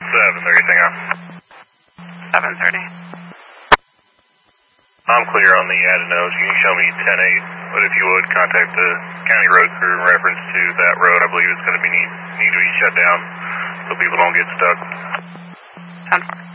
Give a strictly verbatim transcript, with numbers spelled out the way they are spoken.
seven thirty, thing on. seven thirty. I'm clear on the added notes. You can show me ten eight, but if you would, contact the county road crew in reference to that road. I believe it's going to be need, need to be shut down so people don't get stuck. ten four.